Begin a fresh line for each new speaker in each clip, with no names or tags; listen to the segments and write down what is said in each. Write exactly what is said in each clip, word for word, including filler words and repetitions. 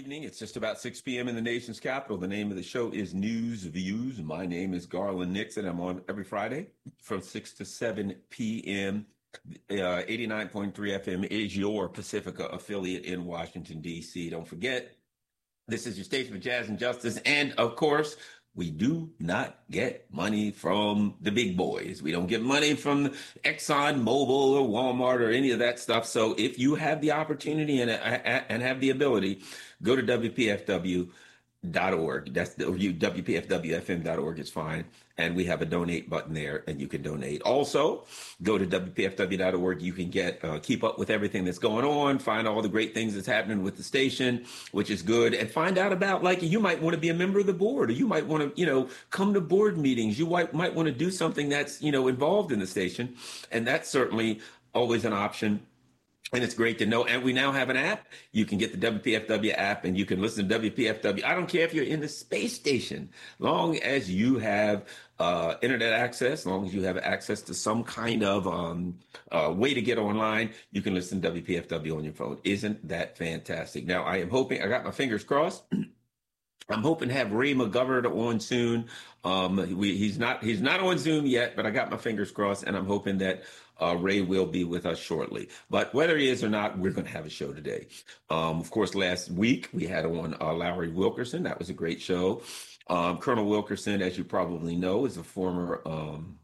evening. It's just about six p.m. in the nation's capital. The name of the show is News Views. My name is Garland Nixon. I'm on every Friday from six to seven p.m. Uh, eighty-nine point three F M is your Pacifica affiliate in Washington, D C. Don't forget, this is your station for jazz and justice. And of course, we do not get money from the big boys. We don't get money from Exxon Mobil or Walmart or any of that stuff. So if you have the opportunity and, and have the ability, go to W P F W dot org. That's the, or you, W P F W F M dot org is fine. And we have a donate button there and you can donate. Also, go to W P F W dot org. You can get, uh, keep up with everything that's going on, find all the great things that's happening with the station, which is good, and find out about, like, you might want to be a member of the board, or you might want to, you know, come to board meetings. You might, might want to do something that's, you know, involved in the station. And that's certainly always an option. And it's great to know. And we now have an app. You can get the W P F W app and you can listen to W P F W. I don't care if you're in the space station, long as you have uh, internet access, long as you have access to some kind of um, uh, way to get online, you can listen to W P F W on your phone. Isn't that fantastic? Now, I am hoping, I got my fingers crossed. I'm hoping to have Ray McGovern on soon. Um, we, he's not he's not on Zoom yet, but I got my fingers crossed, and I'm hoping that uh, Ray will be with us shortly. But whether he is or not, we're going to have a show today. Um, of course, last week we had on uh, Larry Wilkerson. That was a great show. Um, Colonel Wilkerson, as you probably know, is a former um,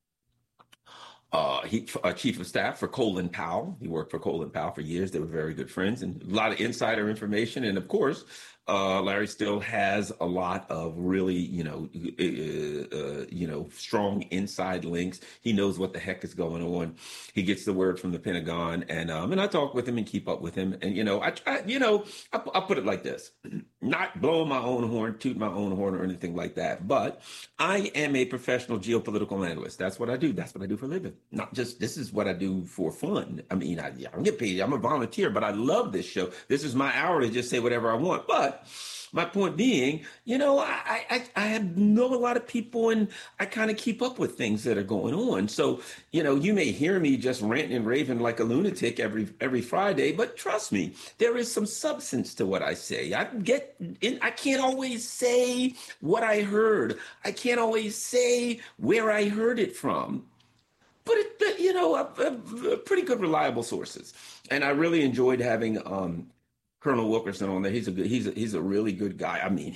Uh, he, uh, chief of staff for Colin Powell. He worked for Colin Powell for years. They were very good friends and a lot of insider information. And of course, uh, Larry still has a lot of really, you know, uh, uh, you know, strong inside links. He knows what the heck is going on. He gets the word from the Pentagon, and um, and I talk with him and keep up with him. And you know, I, I you know, I, I'll put it like this: not blowing my own horn, toot my own horn, or anything like that. But I am a professional geopolitical analyst. That's what I do. That's what I do for a living. Not just, this is what I do for fun. I mean, I, I don't get paid. I'm a volunteer, but I love this show. This is my hour to just say whatever I want. But my point being, you know, I I, I know a lot of people, and I kind of keep up with things that are going on. So, you know, you may hear me just ranting and raving like a lunatic every every Friday, but trust me, there is some substance to what I say. I get in, I can't always say what I heard. I can't always say where I heard it from. But, it, but you know, a, a, a pretty good, reliable sources. And I really enjoyed having um, Colonel Wilkerson on there. He's a good, he's a, he's a really good guy. I mean,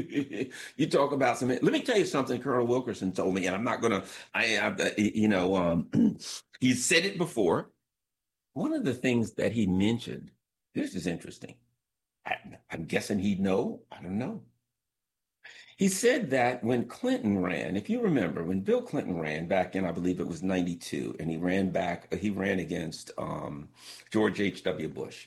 you talk about some. Let me tell you something. Colonel Wilkerson told me, and I'm not gonna. I, I you know, um, he said it before. One of the things that he mentioned. This is interesting. I, I'm guessing he'd know. I don't know. He said that when Clinton ran, if you remember, when Bill Clinton ran back in, I believe it was ninety-two, and he ran back, he ran against um, George H W. Bush.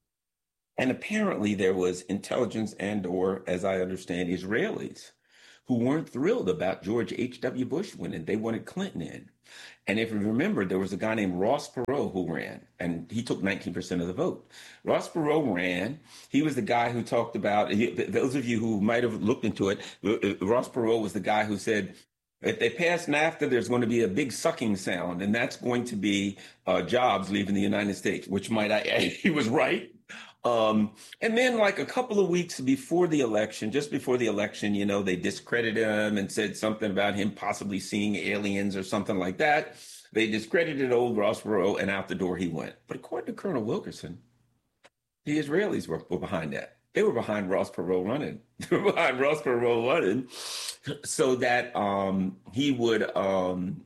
And apparently there was intelligence and or, as I understand, Israelis who weren't thrilled about George H W. Bush winning. They wanted Clinton in. And if you remember, there was a guy named Ross Perot who ran, and he took nineteen percent of the vote. Ross Perot ran. He was the guy who talked about, those of you who might have looked into it, Ross Perot was the guy who said, if they pass NAFTA, there's going to be a big sucking sound, and that's going to be uh, jobs leaving the United States, which might I add, he was right. Um, and then like a couple of weeks before the election, just before the election, you know, they discredited him and said something about him possibly seeing aliens or something like that. They discredited old Ross Perot, and out the door he went. But according to Colonel Wilkerson, the Israelis were, were behind that. They were behind Ross Perot running. They were behind Ross Perot running so that um, he would, um,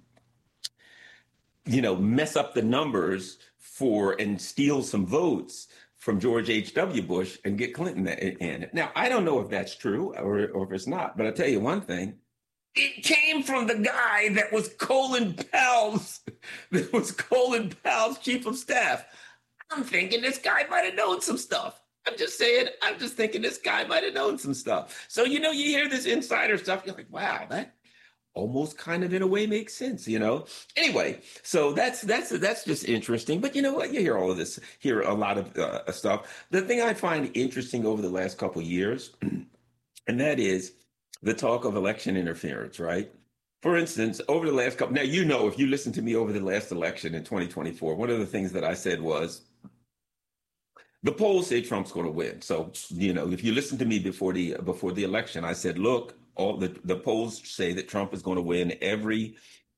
you know, mess up the numbers for and steal some votes from George H W. Bush and get Clinton in. Now, I don't know if that's true or, or if it's not, but I'll tell you one thing. It came from the guy that was Colin Powell's, that was Colin Powell's chief of staff. I'm thinking this guy might have known some stuff. I'm just saying, I'm just thinking this guy might have known some stuff. So, you know, you hear this insider stuff, you're like, wow, that almost kind of in a way makes sense, you know? Anyway, so that's that's that's just interesting. But you know what? You hear all of this, hear a lot of uh, stuff. The thing I find interesting over the last couple of years, and that is the talk of election interference, right? For instance, over the last couple, now, you know, if you listen to me over the last election in twenty twenty-four, one of the things that I said was, The polls say Trump's going to win. So, you know, if you listen to me before the before the election, I said, look, all the, the polls say that Trump is going to win every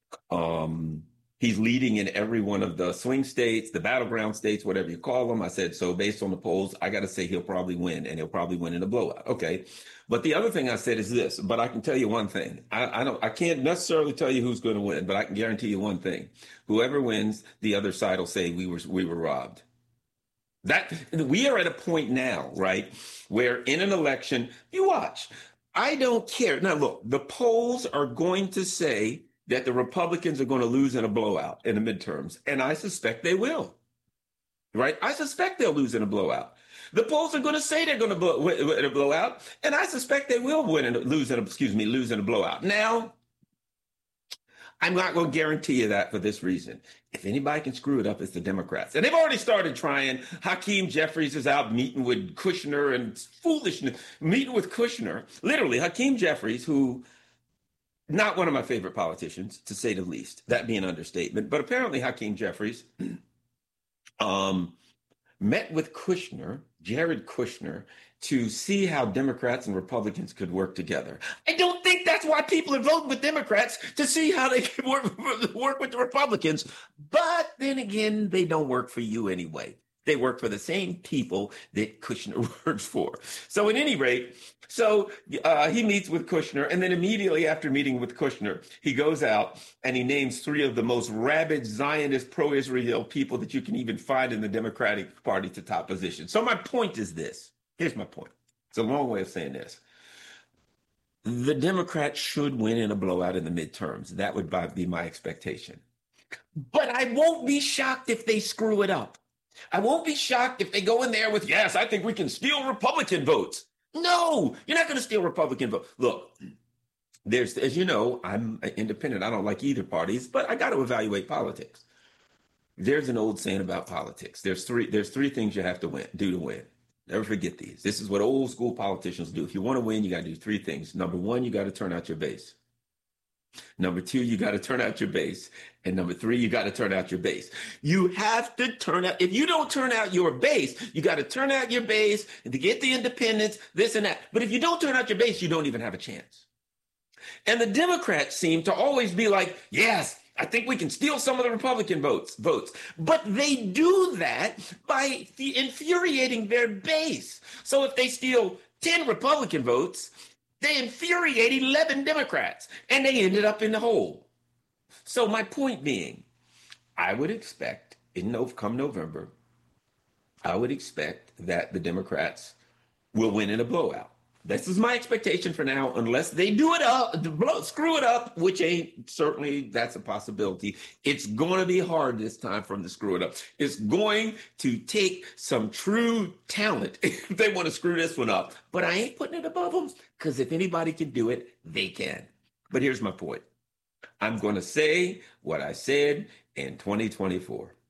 um he's leading in every one of the swing states, the battleground states, whatever you call them. I said, so based on the polls, I got to say he'll probably win, and he'll probably win in a blowout. Okay. But the other thing I said is this, but I can tell you one thing. I, I don't I can't necessarily tell you who's going to win, but I can guarantee you one thing. Whoever wins, the other side will say we were we were robbed. That we are at a point now, right, where in an election, you watch. I don't care. Now, look, the polls are going to say that the Republicans are going to lose in a blowout in the midterms, and I suspect they will. Right? I suspect they'll lose in a blowout. The polls are going to say they're going to blow, win in a blowout, and I suspect they will win and lose in a, excuse me, lose in a blowout. Now, I'm not going to guarantee you that for this reason. If anybody can screw it up, it's the Democrats. And they've already started trying. Hakeem Jeffries is out meeting with Kushner and foolishness, meeting with Kushner. Literally, Hakeem Jeffries, who, not one of my favorite politicians, to say the least, that being an understatement, but apparently Hakeem Jeffries um, met with Kushner, Jared Kushner, to see how Democrats and Republicans could work together. I don't think that's why people are voting with Democrats, to see how they can work, work with the Republicans. But then again, they don't work for you anyway. They work for the same people that Kushner works for. So at any rate, so uh, he meets with Kushner, and then immediately after meeting with Kushner, he goes out and he names three of the most rabid Zionist pro-Israel people that you can even find in the Democratic Party to top positions. So my point is this. Here's my point. It's a long way of saying this. The Democrats should win in a blowout in the midterms. That would be my expectation. But I won't be shocked if they screw it up. I won't be shocked if they go in there with, yes, I think we can steal Republican votes. No, you're not going to steal Republican votes. Look, there's, as you know, I'm independent. I don't like either parties, but I got to evaluate politics. There's an old saying about politics. There's three, there's three things you have to win, do to win. Never forget these. This is what old school politicians do. If you want to win, you got to do three things. Number one, you got to turn out your base. Number two, you got to turn out your base. And number three, you got to turn out your base. You have to turn out. If you don't turn out your base, you got to turn out your base to get the independents, this and that. But if you don't turn out your base, you don't even have a chance. And the Democrats seem to always be like, yes, I think we can steal some of the Republican votes, votes. But they do that by the infuriating their base. So if they steal ten Republican votes, they infuriate eleven Democrats, and they ended up in the hole. So my point being, I would expect in no, come November, I would expect that the Democrats will win in a blowout. This is my expectation for now, unless they do it up, screw it up, which ain't certainly, that's a possibility. It's going to be hard this time for them to screw it up. It's going to take some true talent if they want to screw this one up. But I ain't putting it above them, because if anybody can do it, they can. But here's my point. I'm going to say what I said in twenty twenty-four.